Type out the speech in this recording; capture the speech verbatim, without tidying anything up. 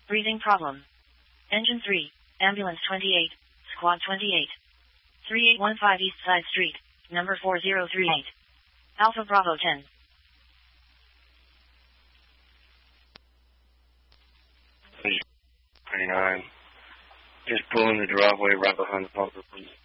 Breathing problem. Engine three, Ambulance twenty-eight, Squad twenty-eight. three eight one five East Side Street, number four zero three eight. Alpha Bravo ten. twenty-nine. Just pulling the driveway right behind the bunker, please.